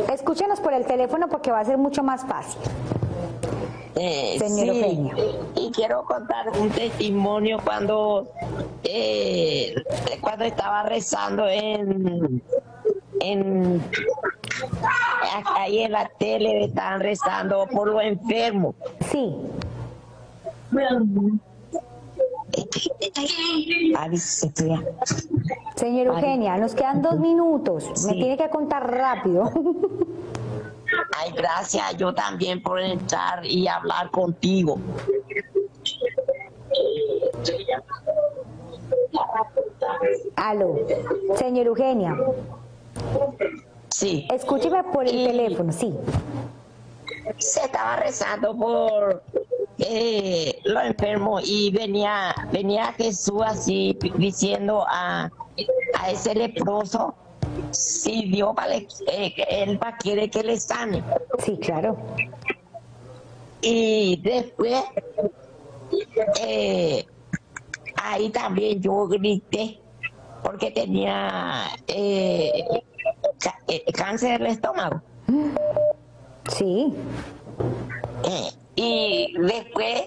Escúchenos por el teléfono porque va a ser mucho más fácil. Señor Sí, Eugenio. y quiero contar un testimonio cuando estaba rezando ahí en la tele, estaban rezando por los enfermos. Sí. Señor Eugenia, nos quedan 2 minutos. Sí. Me tiene que contar rápido. Ay, gracias yo también por entrar y hablar contigo. Aló. Señor Eugenia. Sí. Escúcheme por el teléfono, sí. Se estaba rezando por los enfermos y venía Jesús así diciendo a ese leproso si Dios él quiere que le sane. Sí, claro. Y después ahí también yo grité porque tenía cáncer del estómago. Sí. Y después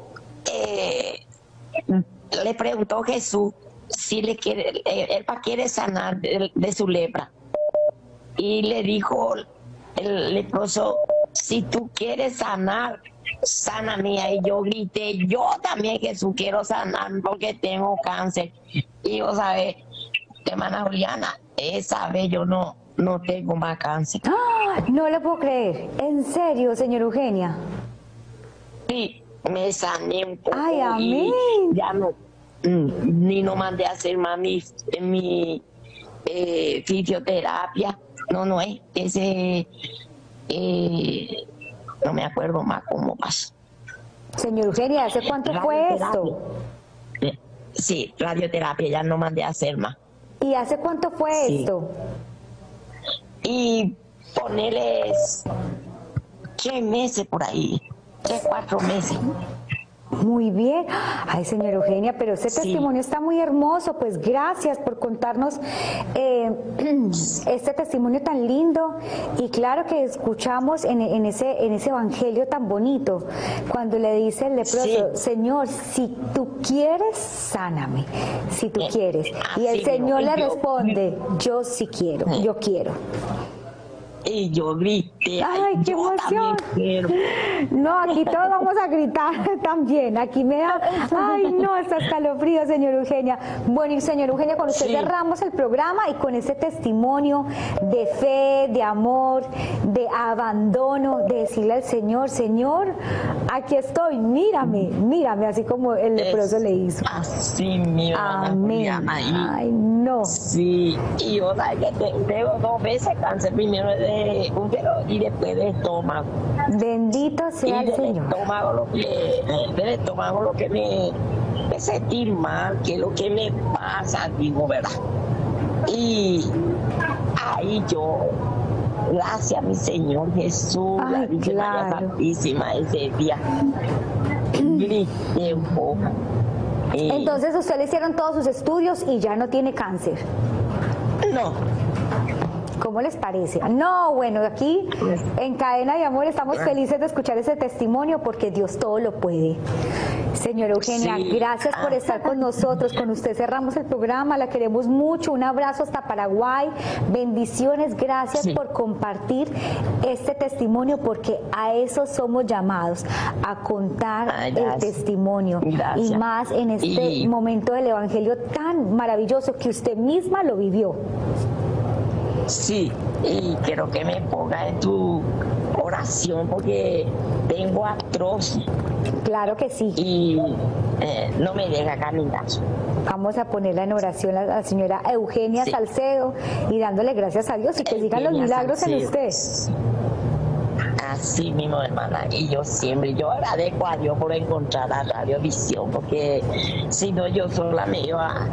le preguntó Jesús si él quiere sanar de su lepra. Y le dijo el leproso, si tú quieres sanar, sáname. Y yo grité, yo también Jesús quiero sanar porque tengo cáncer. Y vos sabés, hermana Juliana, esa vez yo no tengo más cáncer. ¡Ah! No lo puedo creer. ¿En serio, señor Eugenia? Sí, me sané un poco. ¡Ay, amén! Y ya no mandé a hacer más mi fisioterapia. No es ese, no me acuerdo más cómo pasó. Señor Eugenia, ¿hace cuánto fue esto? Sí, radioterapia, ya no mandé a hacer más. ¿Y hace cuánto fue esto? Y ponerles 3 meses por ahí, 3, 4 meses. Muy bien. Ay, señora Eugenia, pero ese testimonio está muy hermoso. Pues gracias por contarnos este testimonio tan lindo. Y claro que escuchamos en ese evangelio tan bonito, cuando le dice el leproso, Señor, si tú quieres, sáname. Si tú quieres. Y el Señor le responde, yo sí quiero, yo quiero. Y yo grité. ¡Ay, qué emoción! No, aquí todos vamos a gritar también. Aquí me da... ¡Ay, no! Está escalofrío, señor Eugenia. Bueno, y señor Eugenia, con usted cerramos el programa y con este testimonio de fe, de amor, de abandono, de decirle al Señor, Señor, aquí estoy, mírame, así como el leproso le hizo. Así, mi hermana. Amén. Ay, no. Sí, y yo tengo 2 veces cáncer, primero de útero y después de estómago. Bendito sea el Señor. Del estómago lo que me sentí mal, que es lo que me pasa, digo, ¿verdad? Y ahí yo, gracias a mi Señor Jesús, la Virgen María Santísima, ese día grité un poco. Entonces usted le hicieron todos sus estudios y ya no tiene cáncer. No. ¿Cómo les parece? No, bueno, aquí en Cadena de Amor estamos felices de escuchar ese testimonio porque Dios todo lo puede. Señora Eugenia, gracias por estar con nosotros. Con usted cerramos el programa, la queremos mucho. Un abrazo hasta Paraguay. Bendiciones, gracias por compartir este testimonio porque a eso somos llamados, a contar el testimonio. Y más en este momento del Evangelio tan maravilloso que usted misma lo vivió. Sí, y quiero que me ponga en tu oración porque tengo artrosis. Claro que sí. Y no me deja caminar. Vamos a ponerla en oración a la señora Eugenia Salcedo y dándole gracias a Dios y que sigan los milagros en usted. Así mismo, hermana. Y yo agradezco a Dios por encontrar la radiovisión porque si no yo sola me iba a...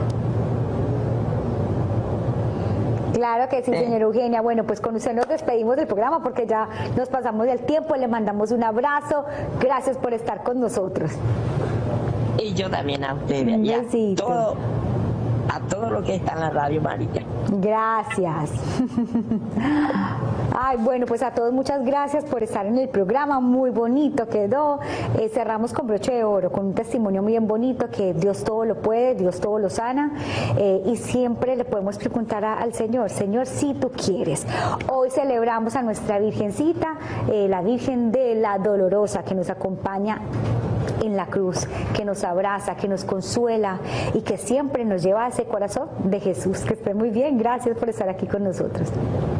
Claro que sí, señora Eugenia. Bueno, pues con usted nos despedimos del programa porque ya nos pasamos del tiempo. Le mandamos un abrazo. Gracias por estar con nosotros. Y yo también a ustedes. Un besito. A todo lo que está en la radio, María. Gracias. Ay, bueno, pues a todos muchas gracias por estar en el programa, muy bonito quedó. Cerramos con broche de oro, con un testimonio muy bien bonito, que Dios todo lo puede, Dios todo lo sana, y siempre le podemos preguntar al Señor, Señor, si tú quieres. Hoy celebramos a nuestra Virgencita, la Virgen de la Dolorosa, que nos acompaña en la cruz, que nos abraza, que nos consuela y que siempre nos lleva a ese corazón de Jesús. Que esté muy bien, gracias por estar aquí con nosotros.